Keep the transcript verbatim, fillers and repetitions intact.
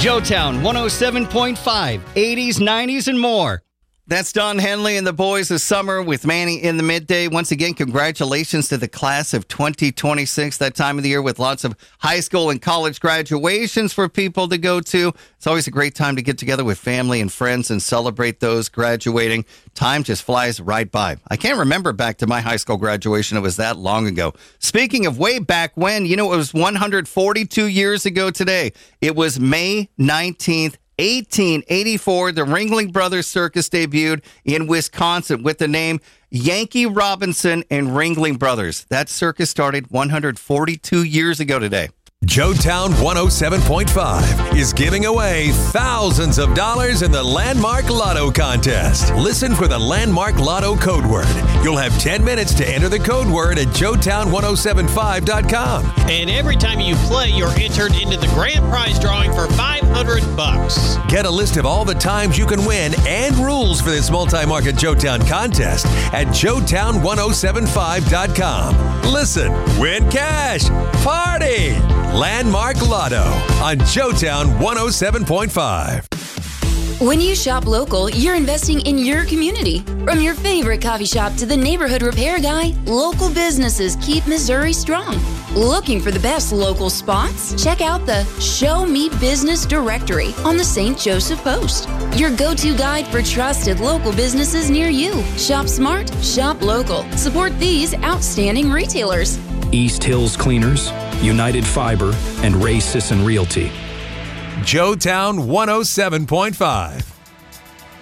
Joetown one oh seven point five, eighties, nineties, and more. That's Don Henley and the boys of summer with Manny in the midday. Once again, congratulations to the class of twenty twenty-six, that time of the year with lots of high school and college graduations for people to go to. It's always a great time to get together with family and friends and celebrate those graduating. Time just flies right by. I can't remember back to my high school graduation. It was that long ago. Speaking of way back when, you know, it was one hundred forty-two years ago today. It was May nineteenth, eighteen eighty-four, the Ringling Brothers Circus debuted in Wisconsin with the name Yankee Robinson and Ringling Brothers. That circus started one hundred forty-two years ago today. Joetown one oh seven point five is giving away thousands of dollars in the Landmark Lotto contest. Listen for the Landmark Lotto code word. You'll have ten minutes to enter the code word at joetown ten seventy-five dot com. And every time you play, you're entered into the grand prize drawing for five hundred bucks. Get a list of all the times you can win and rules for this multi-market Joetown contest at joetown ten seventy-five dot com. Listen, win cash, party! Landmark Lotto on Joetown one oh seven point five. When you shop local, you're investing in your community. From your favorite coffee shop to the neighborhood repair guy, local businesses keep Missouri strong. Looking for the best local spots? Check out the Show Me Business directory on the Saint Joseph Post. Your go-to guide for trusted local businesses near you. Shop smart, shop local. Support these outstanding retailers. East Hills Cleaners, United Fiber, and Ray Sisson Realty. Joetown one oh seven point five.